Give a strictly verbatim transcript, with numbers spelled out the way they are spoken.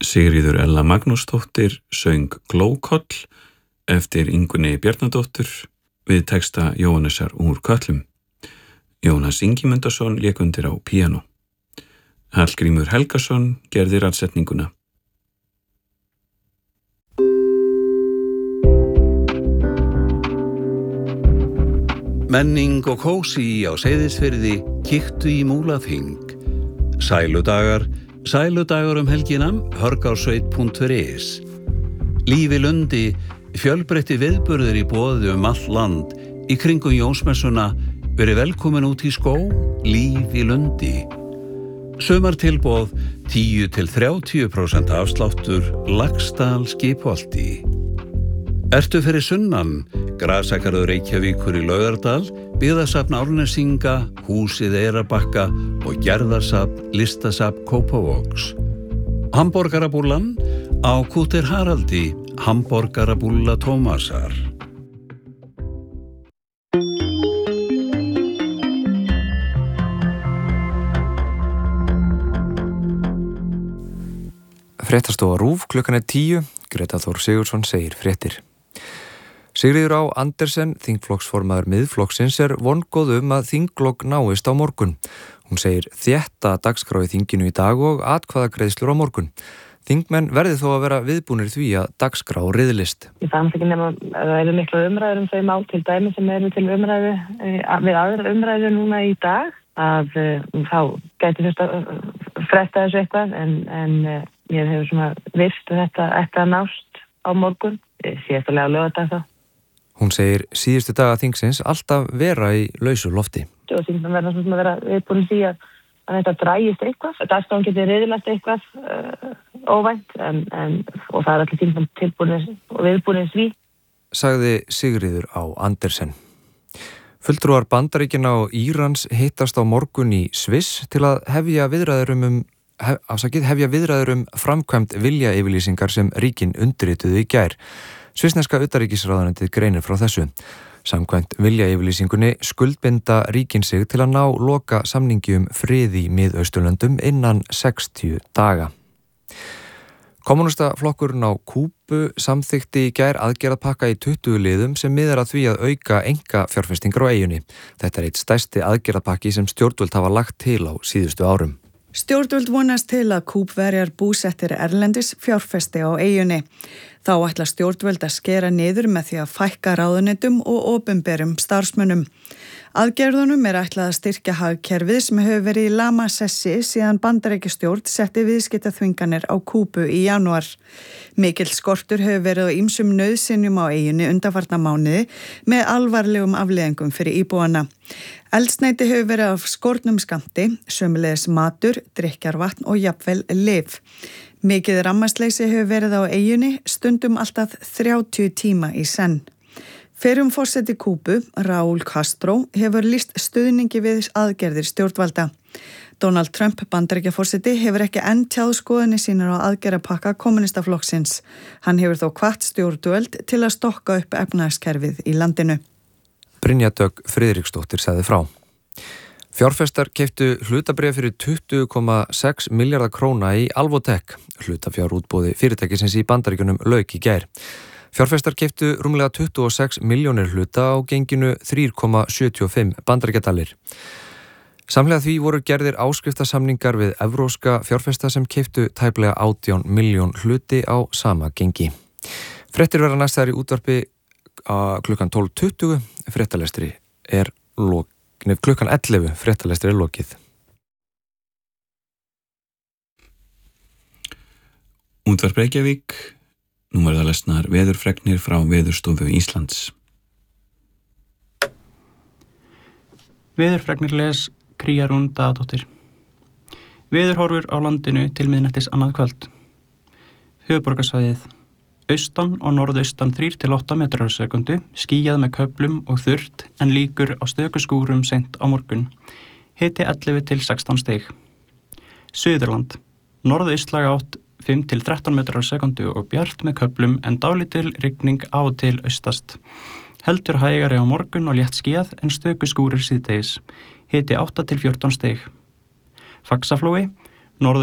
Sigríður Ella Magnúsdóttir söng Glókoll eftir Ingunni Bjarnadóttur við texta Jóhannesar úr Kötlum. Jónas Ingimundarson lék undir á píanó. Hallgrímur Helgason gerði rafsetninguna. Menning og kósí á Seyðisfirði, kíktu í Múlaþing. Sæludagar, sæludagar um helgina, hörgársveit punktur is. Líf í Lundi, fjölbreytti viðburðir í boði um allt land. Í kringum Jónsmessuna, verið velkomin út í skó, Líf í Lundi. Sumartilboð, tíu til þrjátíu prósent afsláttur, Laxdal Skipholti. Ertu fyrir sunnan, Grasagarður Reykjavíkur í Laugardal, Byggðasafn Árnesinga, Húsið Eyrarbakka og Gerðarsafn Listasafn Kópavogs. Hamborgarabúllan á Kúter Haraldi, Hamborgarabúlla Tómasar. Fréttastofa RÚV, klukkan er tíu, Greta Þór Sigurðsson segir fréttir. Sigríður Á Andersen, þingflokksformaður Miðflokksins, er vongóð um að þinglok náist á morgun. Hún segir þétta dagskrá í þinginu í dag og atkvæðagreiðslur á morgun. Þingmenn verði þó að vera viðbúnir því að dagskrá riðlist. Það er ekki nema að það eru miklu umræður um þau mál til dæmi sem eru til umræðu við aðra umræðu núna í dag, að þá gæti þurft að fresta þessu eitthvað, en, en ég hefur svona virt að þetta ætti að nást á morgun, síðastulega á laugardag þá. Hún segir síðustu daga þingsins alltaf vera í lausu lofti. Og þingmenn verða svona að vera viðbúin því að, að þetta drægist eitthvað. Dagskráin geti riðlast eitthvað uh, óvænt, en, en, og það er allir þingmenn tilbúinir og viðbúinir því. Sagði Sigríður Á Andersen. Fulltrúar Bandaríkjanna og Írans hittast á morgun í Sviss til að hefja viðræður um, hef, afsakið, hefja viðræður um framkvæmt viljayfirlýsingar sem ríkin undirrituðu í gær. Svissneska utanríkisráðuneytið greinir frá þessu. Samkvæmt viljayfirlýsingunni skuldbinda ríkin sig til að ná loka samningi um frið í Miðausturlöndum innan sextíu daga. Kommúnistaflokkurinn á Kúbu samþykkti í gær aðgerðapakka í tuttugu liðum sem miðar að því að auka enga fjárfestingar á eyjunni. Þetta er eitt stærsti aðgerðapakki sem stjórnvöld hafa lagt til á síðustu árum. Stjórnvöld vonast til að Kúbverjar búsettir erlendis fjárfesti á eyjunni. Þá ætla stjórnvöld að skera niður með því að fækka ráðuneytum og opinberum starfsmönnum. Aðgerðunum er ætlað að styrkja hagkerfið sem hefur verið í lamasessi síðan Bandaríkjastjórn setti viðskiptaþvinganir á Kúbu í janúar. Mikill skortur hefur verið á ýmsum nauðsynjum á eyjunni undanfarna mánuði með alvarlegum afleiðingum fyrir íbúana. Eldsneyti hefur verið af skornum skammti, sömuleiðis matur, drykkjarvatn og jafnvel lyf. Mikið rammasleysi hefur verið á eyjunni, stundum alltaf þrjátíu tíma í senn. Fyrrum forseti Kúbu, Raúl Castro, hefur lýst stuðningi við aðgerðir stjórnvalda. Donald Trump, Bandaríkjaforseti, hefur ekki enn tjáð skoðanir sínar á aðgerðapakka kommúnistaflokksins. Hann hefur þó hvatt stjórnvöld til að stokka upp efnahagskerfið í landinu. Brynja Dögg Friðriksdóttir sagði frá. Fjárfestar keyptu hlutabréf fyrir tuttugu komma sex milljarða króna í Alvotech. Hlutafjárútboði fyrirtækisins í Bandaríkjunum lauk í gær. Fjárfestar keyptu rúmlega tuttugu og sex milljónir hluta á genginu þrjú komma sjötíu og fimm bandaríkjadalir. Samhliða því voru gerðir áskriftasamningar við evrópska fjárfesta sem keyptu tæplega átján milljón hluti á sama gengi. Fréttir verða næstæðar í útvarpi klukkan tólf tuttugu, fréttalestri er lok, nef, klukkan ellefu, fréttalestri er lokið. Útvarp Reykjavík, nú verða lesnar veðurfregnir frá Veðurstofu Íslands. Veðurfregnir les Kría Rún Daðadóttir. Veðurhorfur á landinu til miðnættis annað kvöld. Höfuðborgarsvæðið. Austan og norðaustan þrír til átta metrar á sekundu, skýjað með köflum og þurrt en líkur á stöku skúrum seint á morgun. Hiti ellefu til sextán stig. Suðurland. Norðaustlæg átt fimm til þrettán metrar á sekundu og bjart með köflum en dálítil rigning á og til austast. Heldur hægari á morgun og létt skýjað en stöku skúrir síðdegis. Hiti átta til fjórtán stig. Faxaflói. Norð